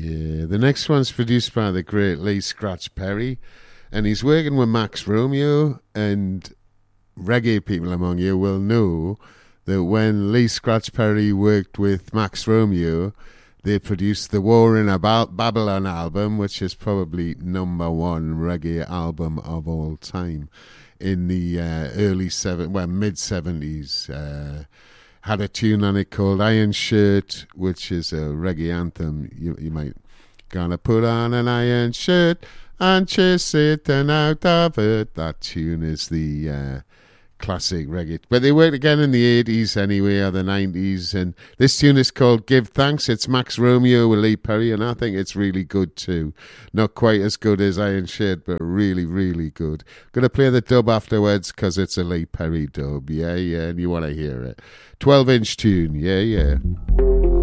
Yeah, the next one's produced by the great Lee Scratch Perry, and he's working with Max Romeo, and reggae people among you will know that when Lee Scratch Perry worked with Max Romeo, they produced the War in Babylon album, which is probably number one reggae album of all time in the mid-70s. Had a tune on it called Iron Shirt, which is a reggae anthem. You might gonna put on an iron shirt and chase it and out of it. That tune is the classic reggae. But they worked again in the 80s anyway, or the 90s. And this tune is called Give Thanks. It's Max Romeo with Lee Perry, and I think it's really good too. Not quite as good as Iron Shirt, but really, really good. Going to play the dub afterwards because it's a Lee Perry dub. Yeah, and you want to hear it. 12-inch tune. Yeah.